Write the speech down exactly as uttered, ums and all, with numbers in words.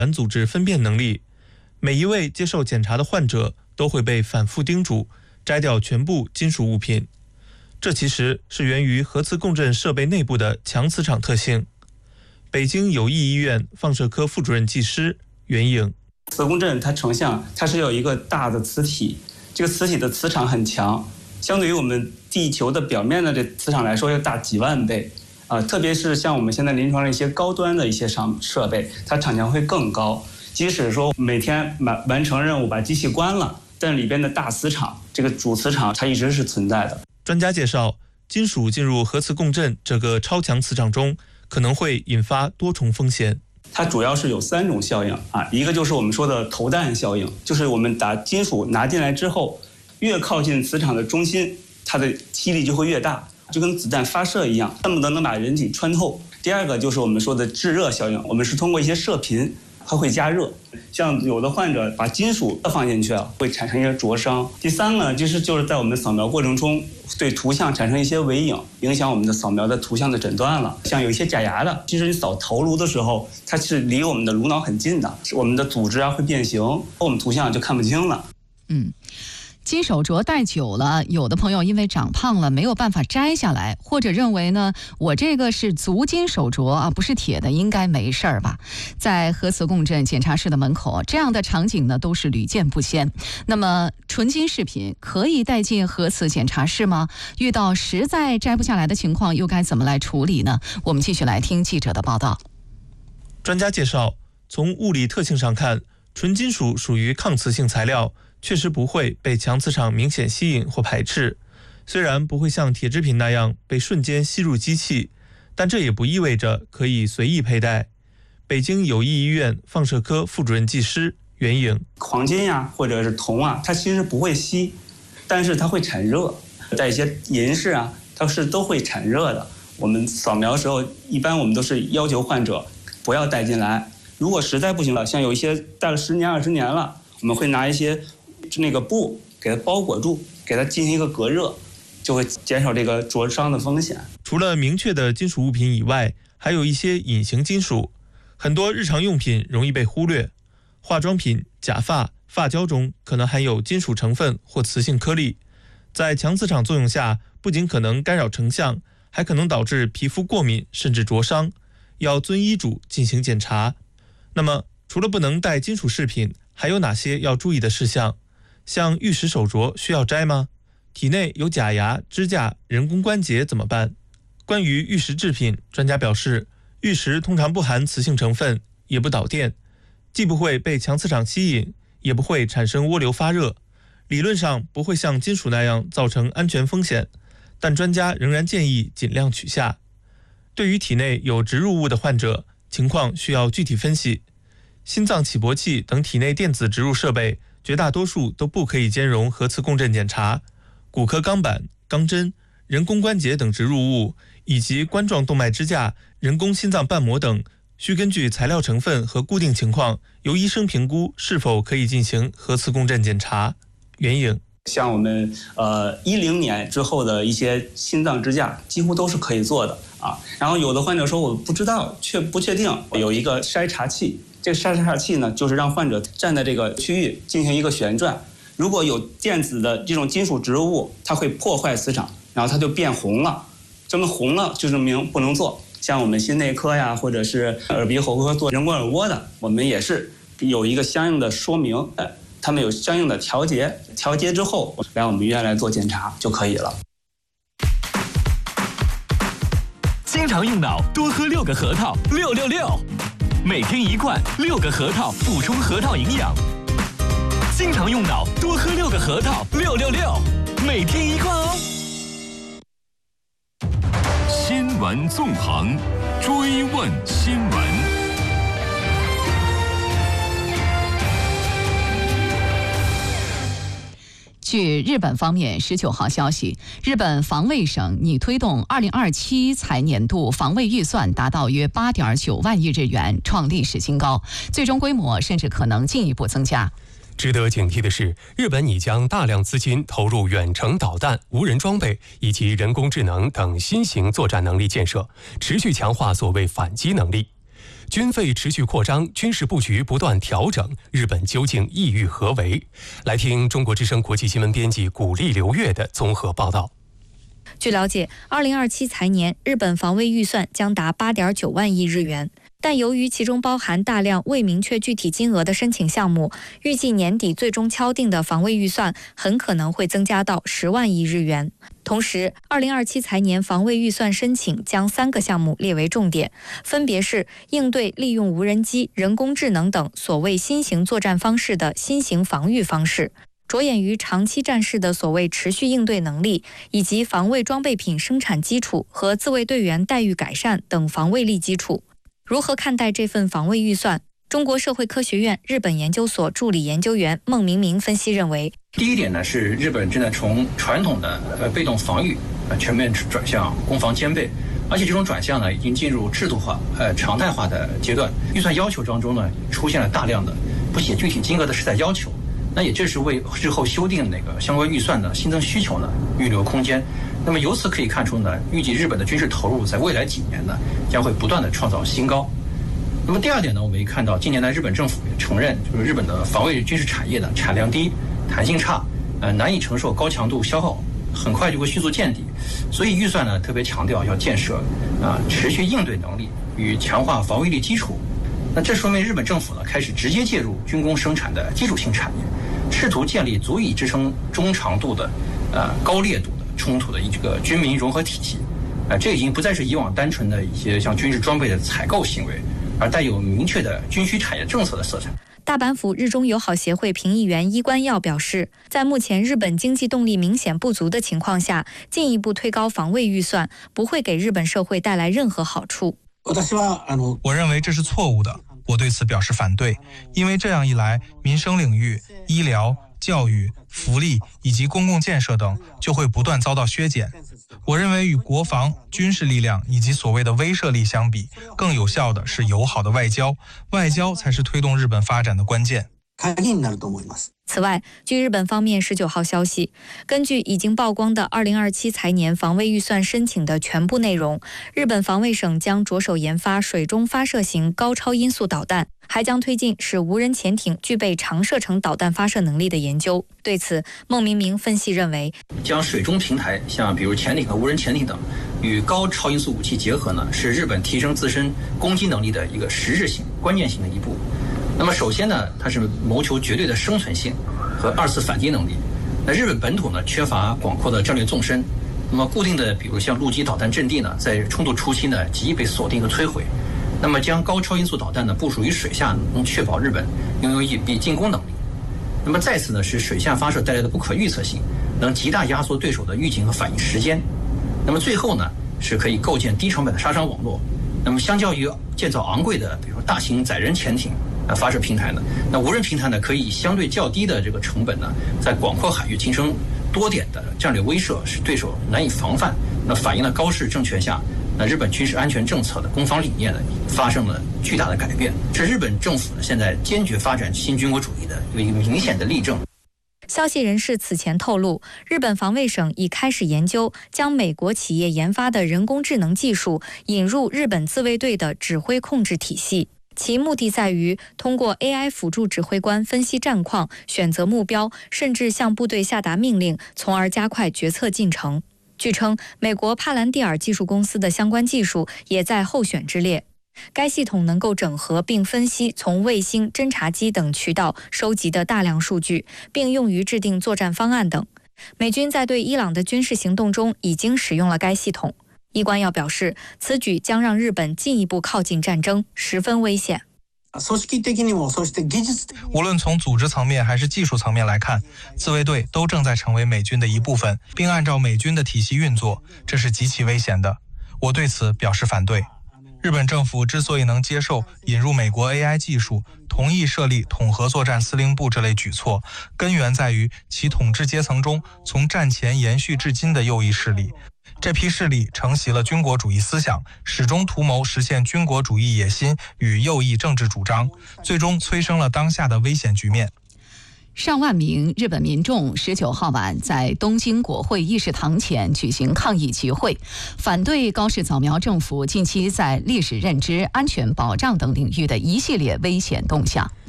软组织分辨能力。每一位接受检查的患者都会被反复叮嘱摘掉全部金属物品，这其实是源于核磁共振设备内部的强磁场特性。北京友谊医院放射科副主任技师袁颖， 磁共振它成像，它是有一个大的磁体，这个磁体的磁场很强，相对于我们地球的表面的这磁场来说要大几万倍啊、呃！特别是像我们现在临床的一些高端的一些上设备，它场强会更高。即使说每天完完成任务把机器关了，但里边的大磁场，这个主磁场它一直是存在的。 专家介绍，金属进入核磁共振这个超强磁场中，可能会引发多重风险。 它主要是有三种效应啊，一个就是我们说的投弹效应，就是我们把金属拿进来之后，越靠近磁场的中心，它的吸力就会越大，就跟子弹发射一样，恨不得能把人体穿透。第二个就是我们说的制热效应，我们是通过一些射频，它会加热，像有的患者把金属放进去了，会产生一些灼伤。第三个呢，就是就是在我们扫描过程中，对图像产生一些微影，影响我们的扫描的图像的诊断了。像有一些假牙的，其实你扫头颅的时候，它是离我们的颅脑很近的，我们的组织啊会变形，我们图像就看不清了。 嗯。金手镯戴久了，有的朋友因为长胖了没有办法摘下来，或者认为呢，我这个是足金手镯啊，不是铁的，应该没事儿吧？在核磁共振检查室的门口，这样的场景呢都是屡见不鲜。那么，纯金饰品可以带进核磁检查室吗？遇到实在摘不下来的情况，又该怎么来处理呢？我们继续来听记者的报道。 专家介绍，从物理特性上看，纯金属属于抗磁性材料，确实不会被强磁场明显吸引或排斥。虽然不会像铁制品那样被瞬间吸入机器，但这也不意味着可以随意佩戴。北京友谊医院放射科副主任技师袁颖， 黄金呀、啊、或者是铜啊，它其实不会吸，但是它会产热。带一些银饰啊，它是都会产热的。我们扫描的时候，一般我们都是要求患者不要带进来。如果实在不行了，像有一些戴了十年二十年了，我们会拿一些那个布给它包裹住，给它进行一个隔热，就会减少这个灼伤的风险。 除了明确的金属物品以外，还有一些隐形金属，很多日常用品容易被忽略。化妆品、假发、发胶中可能含有金属成分或磁性颗粒，在强磁场作用下，不仅可能干扰成像，还可能导致皮肤过敏甚至灼伤，要遵医嘱进行检查。那么，除了不能戴金属饰品，还有哪些要注意的事项？像玉石手镯需要摘吗？体内有假牙、支架、人工关节怎么办？关于玉石制品，专家表示，玉石通常不含磁性成分，也不导电，既不会被强磁场吸引，也不会产生涡流发热，理论上不会像金属那样造成安全风险，但专家仍然建议尽量取下。对于体内有植入物的患者，情况需要具体分析。心脏起搏器等体内电子植入设备，绝大多数都不可以兼容核磁共振检查。骨科钢板、钢针、人工关节等植入物，以及冠状动脉支架、人工心脏瓣膜等，需根据材料成分和固定情况，由医生评估是否可以进行核磁共振检查。袁颖， 像我们呃一零年之后的一些心脏支架，几乎都是可以做的啊。然后有的患者说我不知道，确不确定，有一个筛查器。这个筛查器呢，就是让患者站在这个区域进行一个旋转，如果有电子的这种金属植入物，它会破坏磁场，然后它就变红了。这么红了就证明不能做。像我们心内科呀，或者是耳鼻喉科做人工耳蜗的，我们也是有一个相应的说明，呃，他们有相应的调节，调节之后来我们医院来做检查就可以了。 经常用脑，多喝六个核桃，六六六。每天一罐，六个核桃，补充核桃营养。经常用脑，多喝六个核桃，六六六，每天一罐哦。 新闻纵横，追问新闻。 据日本方面十九号消息，日本防卫省拟推动二零二七财年度防卫预算达到约八点九万亿日元，创历史新高，最终规模甚至可能进一步增加。 值得警惕的是，日本已将大量资金投入远程导弹、无人装备以及人工智能等新型作战能力建设，持续强化所谓反击能力。 军费持续扩张，军事布局不断调整，日本究竟意欲何为？来听中国之声国际新闻编辑古丽刘月的综合报道。 据了解，二零二七财年日本防卫预算将达八点九万亿日元，但由于其中包含大量未明确具体金额的申请项目，预计年底最终敲定的防卫预算很可能会增加到十万亿日元。同时，二零二七财年防卫预算申请将三个项目列为重点，分别是应对利用无人机、人工智能等所谓新型作战方式的新型防御方式，着眼于长期战事的所谓持续应对能力，以及防卫装备品生产基础和自卫队员待遇改善等防卫力基础。如何看待这份防卫预算？中国社会科学院日本研究所助理研究员孟明明分析认为， 第一点呢是日本正在从传统的呃被动防御呃全面转向攻防兼备，而且这种转向呢已经进入制度化呃常态化的阶段。预算要求当中呢出现了大量的不写具体金额的实在要求，那也正是为日后修订那个相关预算的新增需求呢预留空间。那么由此可以看出呢，预计日本的军事投入在未来几年呢将会不断的创造新高。那么第二点呢，我们也看到近年来日本政府也承认，就是日本的防卫军事产业的产量低、弹性差，呃难以承受高强度消耗，很快就会迅速见底。所以预算呢特别强调要建设啊、呃、持续应对能力与强化防御力基础。那这说明日本政府呢开始直接介入军工生产的基础性产业，试图建立足以支撑中长度的呃高烈度的冲突的一个军民融合体系。啊、呃，这已经不再是以往单纯的一些像军事装备的采购行为，而带有明确的军需产业政策的色彩。 大阪府日中友好协会评议员伊关耀表示，在目前日本经济动力明显不足的情况下，进一步推高防卫预算不会给日本社会带来任何好处。 我认为这是错误的，我对此表示反对，因为这样一来，民生领域、医疗、教育、福利以及公共建设等就会不断遭到削减。我认为与国防、军事力量以及所谓的威慑力相比，更有效的是友好的外交，外交才是推动日本发展的关键。 此外，据日本方面十九号消息，根据已经曝光的二零二七财年防卫预算申请的全部内容，日本防卫省将着手研发水中发射型高超音速导弹，还将推进使无人潜艇具备长射程导弹发射能力的研究。对此，孟明明分析认为， 将水中平台，像比如潜艇和无人潜艇等，与高超音速武器结合呢，是日本提升自身攻击能力的一个实质性、关键性的一步。那么首先呢，它是谋求绝对的生存性和二次反击能力。那日本本土呢缺乏广阔的战略纵深，那么固定的比如像陆基导弹阵地呢，在冲突初期呢极易被锁定和摧毁。那么将高超音速导弹呢部署于水下，能确保日本拥有隐蔽进攻能力。那么再次呢是水下发射带来的不可预测性，能极大压缩对手的预警和反应时间。那么最后呢是可以构建低成本的杀伤网络。那么相较于建造昂贵的比如说大型载人潜艇呃发射平台呢，那无人平台呢可以以相对较低的这个成本呢，在广阔海域形成多点的战略威慑，使对手难以防范。那反映了高市政权下，那日本军事安全政策的攻防理念呢发生了巨大的改变，是日本政府呢现在坚决发展新军国主义的一个明显的例证。 消息人士此前透露，日本防卫省已开始研究将美国企业研发的人工智能技术引入日本自卫队的指挥控制体系，其目的在于通过 A I 辅助指挥官分析战况、选择目标，甚至向部队下达命令，从而加快决策进程。据称，美国帕兰蒂尔技术公司的相关技术也在候选之列。该系统能够整合并分析从卫星、侦察机等渠道收集的大量数据，并用于制定作战方案等。美军在对伊朗的军事行动中已经使用了该系统。伊关耀表示，此举将让日本进一步靠近战争，十分危险。 无论从组织层面还是技术层面来看，自卫队都正在成为美军的一部分，并按照美军的体系运作，这是极其危险的。我对此表示反对。日本政府之所以能接受引入美国 A I 技术，同意设立统合作战司令部这类举措，根源在于其统治阶层中从战前延续至今的右翼势力。这批势力承袭了军国主义思想，始终图谋实现军国主义野心与右翼政治主张，最终催生了当下的危险局面。 上万名日本民众十九号晚在东京国会议事堂前举行抗议集会，反对高市早苗政府近期在历史认知、安全保障等领域的一系列危险动向。